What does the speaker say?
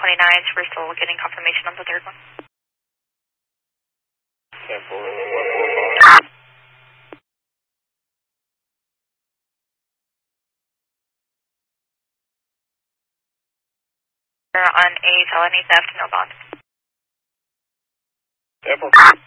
29s. We're still getting confirmation on the third one. We're on a felony theft, no bond. Airport.